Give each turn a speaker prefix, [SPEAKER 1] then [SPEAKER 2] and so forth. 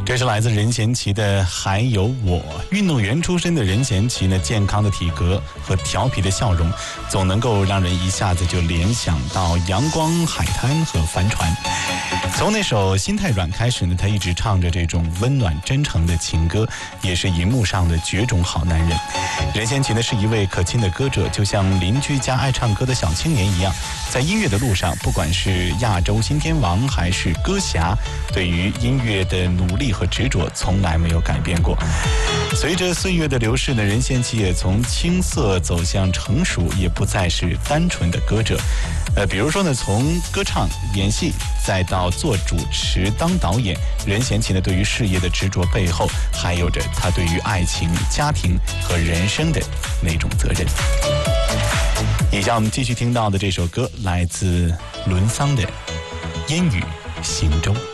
[SPEAKER 1] 这是来自任贤齐的《还有我》。运动员出身的任贤齐呢，健康的体格和调皮的笑容，总能够让人一下子就联想到阳光、海滩和帆船。从那首《心太软》开始呢，他一直唱着这种温暖真诚的情歌，也是荧幕上的绝种好男人。任贤齐呢是一位可亲的歌者，就像邻居家爱唱歌的小青年一样，在音乐的路上，不管是亚洲新天王还是歌侠，对于音乐的努力和执着从来没有改变过。随着岁月的流逝呢，任贤齐也从青涩走向成熟，也不再是单纯的歌者。比如说呢，从歌唱、演戏，再到做主持、当导演，任贤齐呢对于事业的执着背后，还有着他对于爱情、家庭和人生的那种责任。以下我们继续听到的这首歌来自伦桑的《烟雨行舟》。